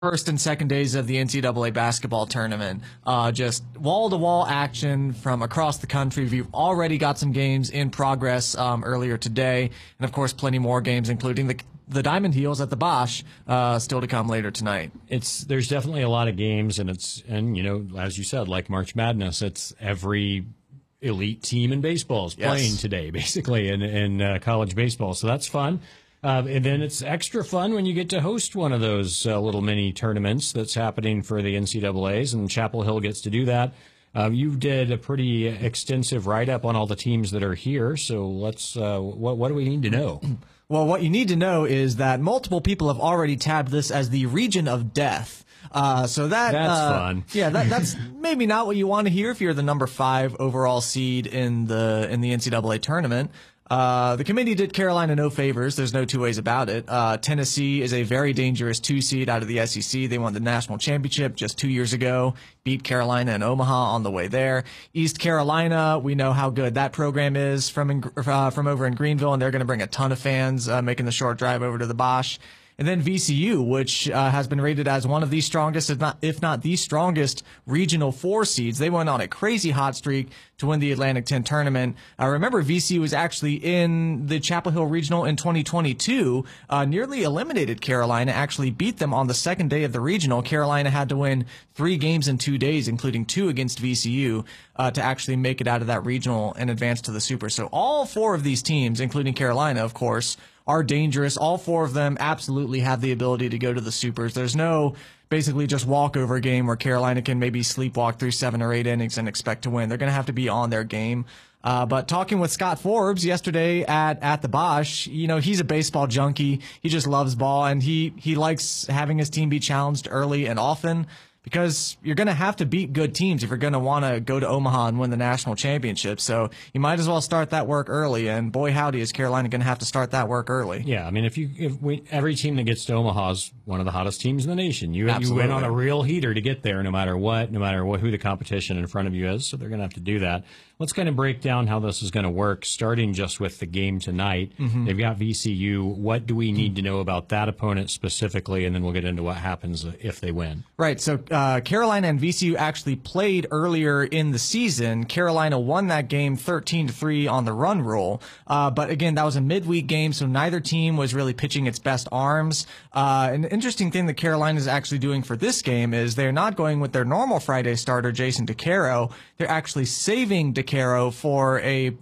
first and second days of the NCAA basketball tournament. Just wall-to-wall action from across the country. We've already got some games in progress earlier today, and of course plenty more games, including the Diamond Heels at the Bosch, still to come later tonight. There's definitely a lot of games, and you know, as you said, like March Madness, it's every elite team in baseball is playing today, basically, in college baseball. So that's fun. And then it's extra fun when you get to host one of those little mini tournaments that's happening for the NCAAs, and Chapel Hill gets to do that. You did a pretty extensive write-up on all the teams that are here, so let's. What do we need to know? Well, what you need to know is that multiple people have already tabbed this as the region of death. So that's fun. Yeah, that's maybe not what you want to hear if you're the number 5 overall seed in the NCAA tournament. The committee did Carolina no favors. There's no two ways about it. Tennessee is a very dangerous 2 seed out of the SEC. They won the national championship just 2 years ago, beat Carolina and Omaha on the way there. East Carolina, we know how good that program is from over in Greenville, and they're going to bring a ton of fans making the short drive over to the Bosch. And then VCU, which has been rated as one of the strongest, if not the strongest, regional 4 seeds. They went on a crazy hot streak to win the Atlantic 10 tournament. Remember, VCU was actually in the Chapel Hill Regional in 2022, nearly eliminated Carolina, actually beat them on the second day of the regional. Carolina had to win 3 games in 2 days, including 2 against VCU, to actually make it out of that regional and advance to the Super. So all 4 of these teams, including Carolina, of course, are dangerous. All 4 of them absolutely have the ability to go to the Supers. There's no basically just walkover game where Carolina can maybe sleepwalk through 7 or 8 innings and expect to win. They're going to have to be on their game. But talking with Scott Forbes yesterday at the Bosch, you know, he's a baseball junkie. He just loves ball, and he likes having his team be challenged early and often, because you're going to have to beat good teams if you're going to want to go to Omaha and win the national championship. So you might as well start that work early. And boy, howdy, is Carolina going to have to start that work early. Yeah, I mean, every team that gets to Omaha is one of the hottest teams in the nation. You win on a real heater to get there, no matter who the competition in front of you is. So they're going to have to do that. Let's kind of break down how this is going to work, starting just with the game tonight. They've got VCU. What do we need to know about that opponent specifically? And then we'll get into what happens if they win. Right. So Carolina and VCU actually played earlier in the season. Carolina won that game 13-3 on the run rule. But again, that was a midweek game, so neither team was really pitching its best arms. An interesting thing that Carolina is actually doing for this game is they're not going with their normal Friday starter, Jason DeCaro. They're actually saving DeCaro for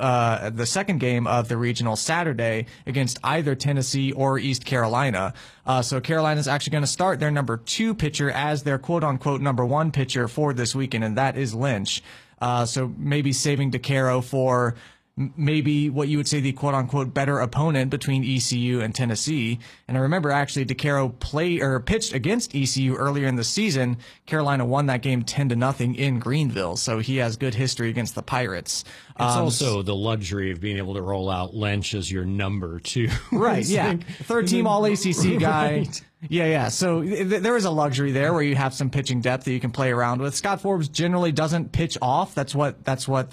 the second game of the regional Saturday against either Tennessee or East Carolina. So Carolina's actually going to start their number 2 pitcher as their quote-unquote number 1 pitcher for this weekend, and that is Lynch. So maybe saving DeCaro for maybe what you would say the quote-unquote better opponent between ECU and Tennessee. And I remember actually DeCaro pitched against ECU earlier in the season. Carolina won that game 10-0 in Greenville, so he has good history against the Pirates. It's also the luxury of being able to roll out Lynch as your number 2. Right, yeah. Third-team All-ACC guy. Right. Yeah. So there is a luxury there where you have some pitching depth that you can play around with. Scott Forbes generally doesn't pitch off. That's what that sort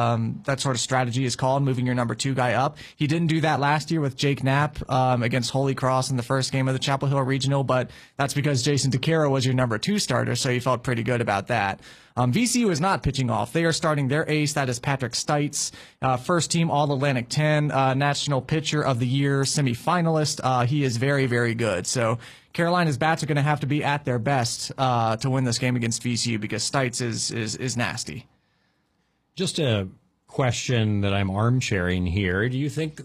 of strategy is called, moving your number 2 guy up. He didn't do that last year with Jake Knapp against Holy Cross in the first game of the Chapel Hill Regional, but that's because Jason DeCaro was your number 2 starter, so you felt pretty good about that. VCU is not pitching off. They are starting their ace, that is Patrick Stites, first team All-Atlantic 10, National Pitcher of the Year semifinalist. He is very, very good. So Carolina's bats are going to have to be at their best to win this game against VCU, because Stites is nasty. Just a question that I'm armchairing here. Do you think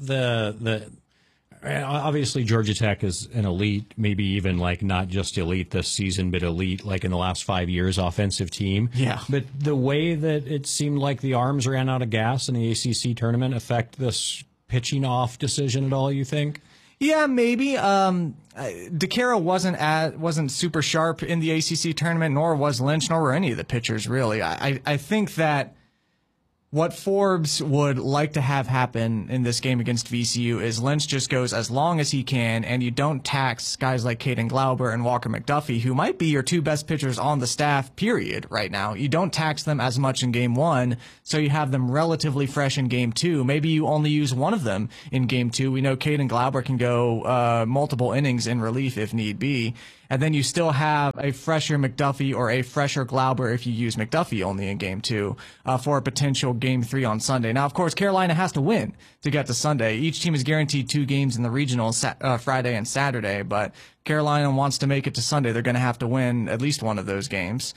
obviously Georgia Tech is an elite, maybe even like not just elite this season, but elite like in the last 5 years offensive team? Yeah. But the way that it seemed like the arms ran out of gas in the ACC tournament affect this pitching off decision at all, you think? Yeah, maybe. DeCaro wasn't super sharp in the ACC tournament, nor was Lynch, nor were any of the pitchers, really. I think that what Forbes would like to have happen in this game against VCU is Lynch just goes as long as he can, and you don't tax guys like Caden Glauber and Walker McDuffie, who might be your 2 best pitchers on the staff, period, right now. You don't tax them as much in game 1, so you have them relatively fresh in game 2. Maybe you only use one of them in game 2. We know Caden Glauber can go multiple innings in relief if need be. And then you still have a fresher McDuffie or a fresher Glauber if you use McDuffie only in game 2 for a potential game 3 on Sunday. Now, of course, Carolina has to win to get to Sunday. Each team is guaranteed 2 games in the regional Friday and Saturday, but Carolina wants to make it to Sunday. They're going to have to win at least one of those games.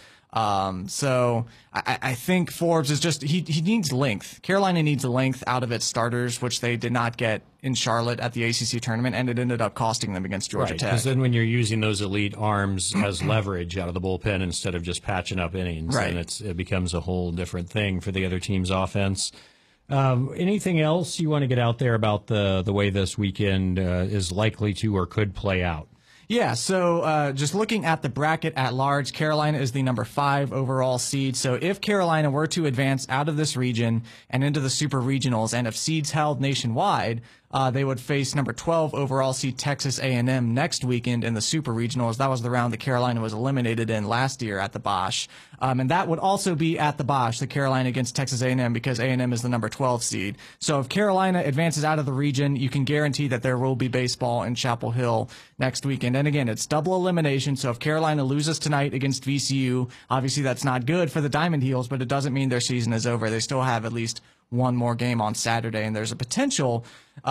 So I think Forbes is just, he needs length. Carolina needs length out of its starters, which they did not get in Charlotte at the ACC tournament, and it ended up costing them against Georgia Tech. Because then when you're using those elite arms as leverage out of the bullpen instead of just patching up innings, then it becomes a whole different thing for the other team's offense. Anything else you want to get out there about the way this weekend is likely to or could play out? Yeah, so just looking at the bracket at large, Carolina is the number 5 overall seed. So if Carolina were to advance out of this region and into the super regionals, and if seeds held nationwide, they would face number 12 overall seed Texas A&M next weekend in the super regionals. That was the round that Carolina was eliminated in last year at the Bosch. And that would also be at the Bosch, the Carolina against Texas A&M, because A&M is the number 12 seed. So if Carolina advances out of the region, you can guarantee that there will be baseball in Chapel Hill next weekend. And again, it's double elimination. So if Carolina loses tonight against VCU, obviously that's not good for the Diamond Heels, but it doesn't mean their season is over. They still have at least one more game on Saturday, and there's a potential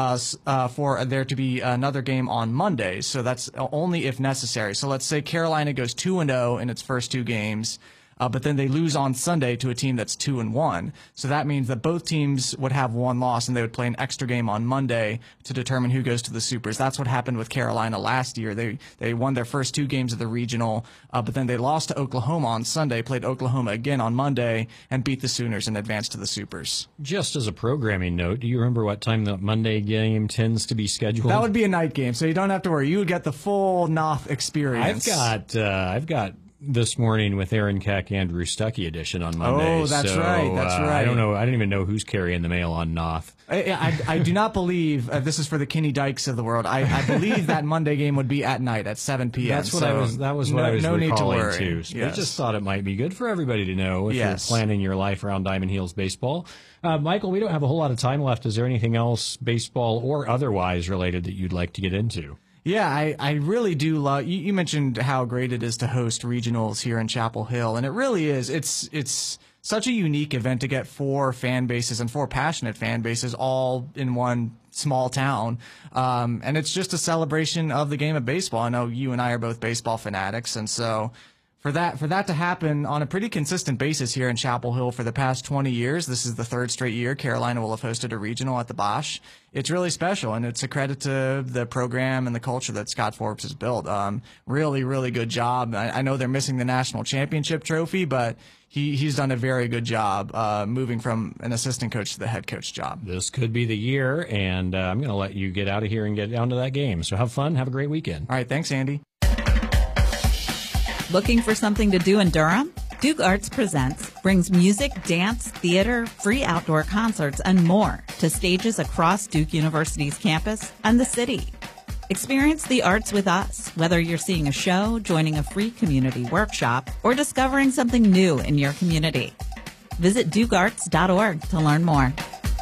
for there to be another game on Monday. So that's only if necessary. So let's say Carolina goes 2-0 in its first 2 games. But then they lose on Sunday to a team that's 2-1. So that means that both teams would have one loss, and they would play an extra game on Monday to determine who goes to the Supers. That's what happened with Carolina last year. They won their first 2 games of the regional, but then they lost to Oklahoma on Sunday, played Oklahoma again on Monday, and beat the Sooners and advanced to the Supers. Just as a programming note, do you remember what time the Monday game tends to be scheduled? That would be a night game, so you don't have to worry. You would get the full Noth experience. I've got This Morning with Aaron Keck, Andrew Stuckey edition on Monday. Oh, that's right. I don't know. I don't even know who's carrying the mail on Noth. I do not believe this is for the Kenny Dykes of the world. I believe that Monday game would be at night at 7 p.m. That was what I was no recalling need to worry. too. So yes. I just thought it might be good for everybody to know if yes. you're planning your life around Diamond Heels baseball. Michael, we don't have a whole lot of time left. Is there anything else, baseball or otherwise, related that you'd like to get into? Yeah, I really do love, you mentioned how great it is to host regionals here in Chapel Hill, and it really is. It's such a unique event to get 4 fan bases and 4 passionate fan bases all in one small town. And it's just a celebration of the game of baseball. I know you and I are both baseball fanatics, and so for that to happen on a pretty consistent basis here in Chapel Hill for the past 20 years, this is the 3rd straight year Carolina will have hosted a regional at the Bosch. It's really special, and it's a credit to the program and the culture that Scott Forbes has built. Really, really good job. I know they're missing the national championship trophy, but he's done a very good job moving from an assistant coach to the head coach job. This could be the year, and I'm going to let you get out of here and get down to that game. So have fun. Have a great weekend. All right. Thanks, Andy. Looking for something to do in Durham? Duke Arts Presents brings music, dance, theater, free outdoor concerts, and more to stages across Duke University's campus and the city. Experience the arts with us, whether you're seeing a show, joining a free community workshop, or discovering something new in your community. Visit dukearts.org to learn more.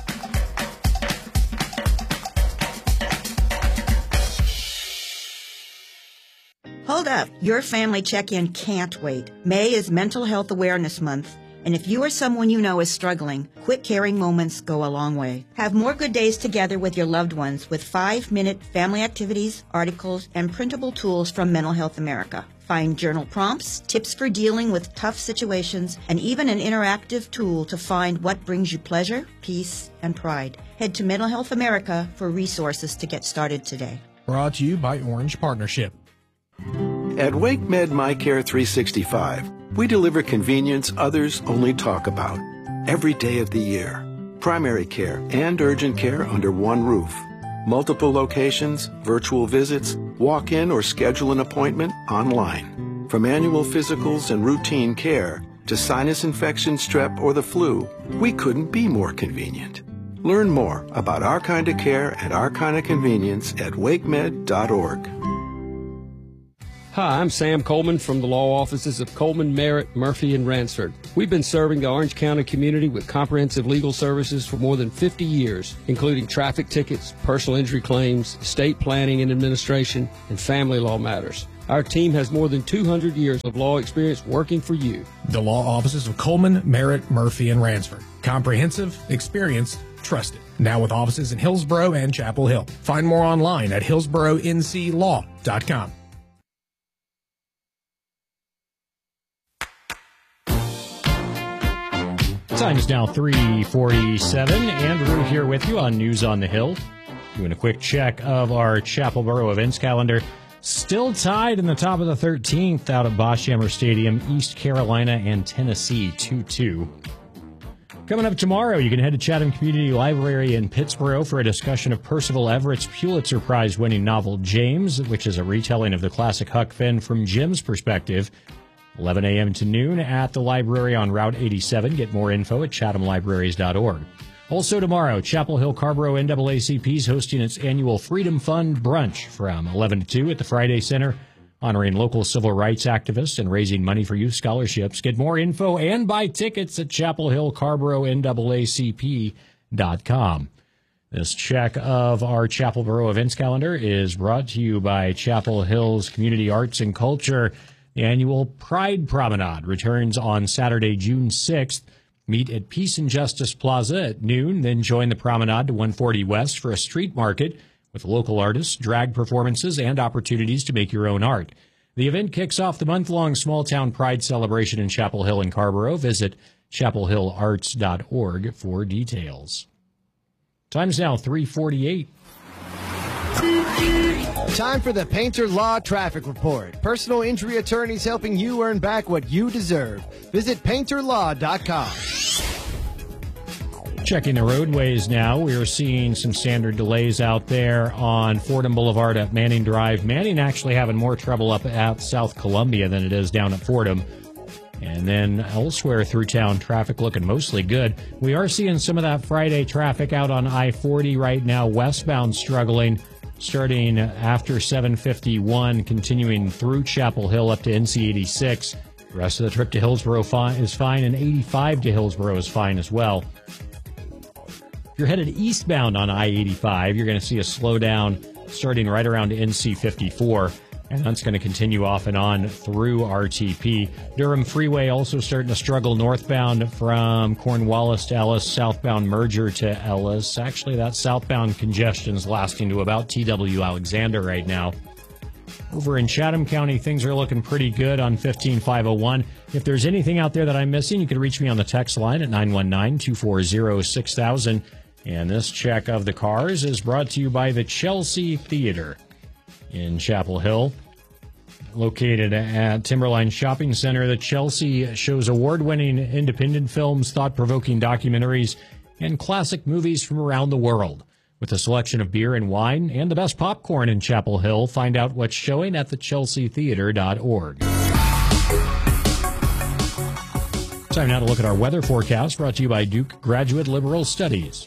Hold up. Your family check-in can't wait. May is Mental Health Awareness Month, and if you or someone you know is struggling, quick caring moments go a long way. Have more good days together with your loved ones with 5-minute family activities, articles, and printable tools from Mental Health America. Find journal prompts, tips for dealing with tough situations, and even an interactive tool to find what brings you pleasure, peace, and pride. Head to Mental Health America for resources to get started today. Brought to you by Orange Partnership. At WakeMed MyCare 365, we deliver convenience others only talk about. Every day of the year. Primary care and urgent care under one roof. Multiple locations, virtual visits, walk-in or schedule an appointment online. From annual physicals and routine care to sinus infection, strep, or the flu, we couldn't be more convenient. Learn more about our kind of care and our kind of convenience at wakemed.org. Hi, I'm Sam Coleman from the law offices of Coleman, Merritt, Murphy, and Ransford. We've been serving the Orange County community with comprehensive legal services for more than 50 years, including traffic tickets, personal injury claims, estate planning and administration, and family law matters. Our team has more than 200 years of law experience working for you. The law offices of Coleman, Merritt, Murphy, and Ransford. Comprehensive, experienced, trusted. Now with offices in Hillsborough and Chapel Hill. Find more online at hillsboroughnclaw.com. Time is now 3:47. Andrew here with you on News on the Hill. Doing a quick check of our Chapel Borough events calendar. Still tied in the top of the 13th out at Boschhammer Stadium, East Carolina and Tennessee 2-2. Coming up tomorrow, you can head to Chatham Community Library in Pittsboro for a discussion of Percival Everett's Pulitzer Prize-winning novel James, which is a retelling of the classic Huck Finn from Jim's perspective. 11 a.m. to noon at the library on Route 87. Get more info at chathamlibraries.org. Also tomorrow, Chapel Hill Carborough NAACP is hosting its annual Freedom Fund Brunch from 11 to 2 at the Friday Center, honoring local civil rights activists and raising money for youth scholarships. Get more info and buy tickets at chapelhillcarboroughNAACP.com. This check of our Chapel Borough events calendar is brought to you by Chapel Hill's Community Arts and Culture. The annual Pride Promenade returns on Saturday, June 6th. Meet at Peace and Justice Plaza at noon, then join the promenade to 140 West for a street market with local artists, drag performances, and opportunities to make your own art. The event kicks off the month-long small-town pride celebration in Chapel Hill and Carborough. Visit chapelhillarts.org for details. Time's now 3:48. Time for the Painter Law Traffic Report. Personal injury attorneys helping you earn back what you deserve. Visit painterlaw.com. Checking the roadways now, we are seeing some standard delays out there on Fordham Boulevard at Manning Drive. Manning actually having more trouble up at South Columbia than it is down at Fordham. And then elsewhere through town, traffic looking mostly good. We are seeing some of that Friday traffic out on I-40 right now, westbound struggling. Starting after 751, continuing through Chapel Hill up to NC 86. The rest of the trip to Hillsborough is fine, and 85 to Hillsborough is fine as well. If you're headed eastbound on I-85, you're going to see a slowdown starting right around NC 54, and that's going to continue off and on through RTP. Durham Freeway also starting to struggle northbound from Cornwallis to Ellis, southbound merger to Ellis. Actually, that southbound congestion is lasting to about TW Alexander right now. Over in Chatham County, things are looking pretty good on 15501. If there's anything out there that I'm missing, you can reach me on the text line at 919-240-6000. And this check of the cars is brought to you by the Chelsea Theater in Chapel Hill. Located at Timberline Shopping Center, the Chelsea shows award-winning independent films, thought-provoking documentaries, and classic movies from around the world. With a selection of beer and wine and the best popcorn in Chapel Hill, find out what's showing at thechelseatheater.org. Time now to look at our weather forecast, brought to you by Duke Graduate Liberal Studies.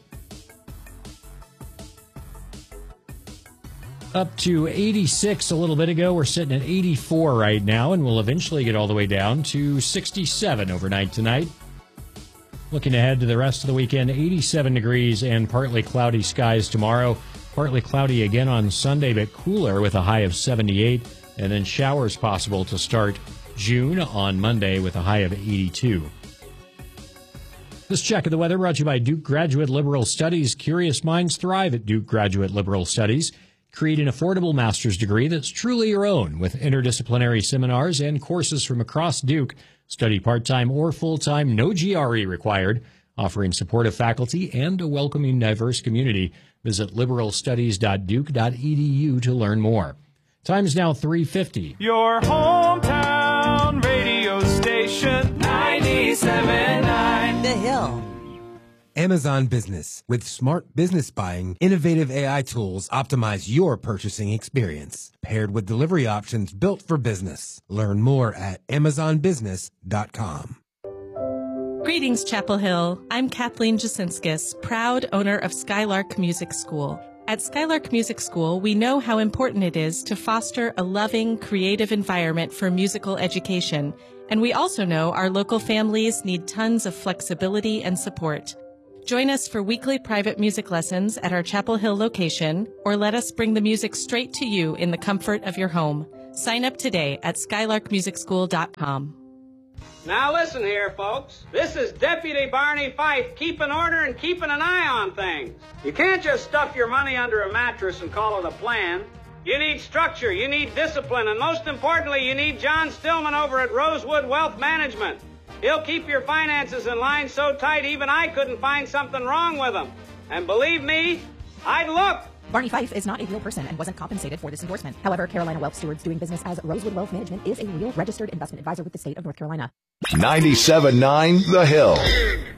Up to 86 a little bit ago. We're sitting at 84 right now, and we'll eventually get all the way down to 67 overnight tonight. Looking ahead to the rest of the weekend, 87 degrees and partly cloudy skies tomorrow. Partly cloudy again on Sunday, but cooler with a high of 78. And then showers possible to start June on Monday with a high of 82. This check of the weather brought to you by Duke Graduate Liberal Studies. Curious minds thrive at Duke Graduate Liberal Studies. Create an affordable master's degree that's truly your own with interdisciplinary seminars and courses from across Duke. Study part-time or full-time, no GRE required, offering supportive faculty and a welcoming, diverse community. Visit liberalstudies.duke.edu to learn more. Time's now 3:50. Your hometown radio station, 97.9 The Hill. Amazon Business. With smart business buying, innovative AI tools optimize your purchasing experience, paired with delivery options built for business. Learn more at amazonbusiness.com. Greetings, Chapel Hill. I'm Kathleen Jasinskis, proud owner of Skylark Music School. At Skylark Music School, we know how important it is to foster a loving, creative environment for musical education, and we also know our local families need tons of flexibility and support. Join us for weekly private music lessons at our Chapel Hill location, or let us bring the music straight to you in the comfort of your home. Sign up today at skylarkmusicschool.com. Now listen here, folks. This is Deputy Barney Fife keeping order and keeping an eye on things. You can't just stuff your money under a mattress and call it a plan. You need structure, you need discipline, and most importantly, you need John Stillman over at Rosewood Wealth Management. He'll keep your finances in line so tight even I couldn't find something wrong with them. And believe me, I'd look. Barney Fife is not a real person and wasn't compensated for this endorsement. However, Carolina Wealth Stewards doing business as Rosewood Wealth Management is a real registered investment advisor with the state of North Carolina. 97.9 The Hill.